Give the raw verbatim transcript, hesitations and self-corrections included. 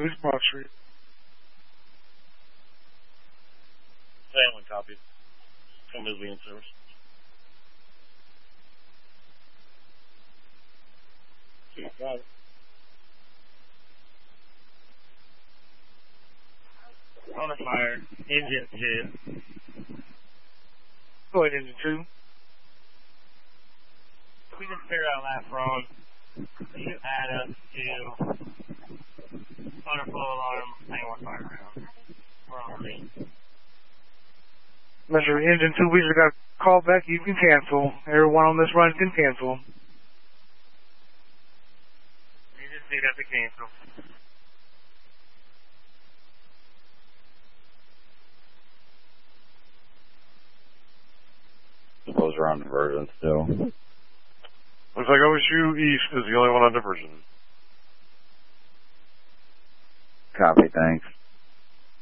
East Broad Street. Family copy. Company's being service. Got it. On a fire. Engine two. Go ahead, engine two. We just figured out last wrong. You add us to underflow alarm, hang one fire around. We're on the lead. Measure engine two, we just got a call back. You can cancel. Everyone on this run can cancel. You just need that to cancel. Suppose we're on diversion still. Looks like O S U East is the only one on diversion. Copy, thanks.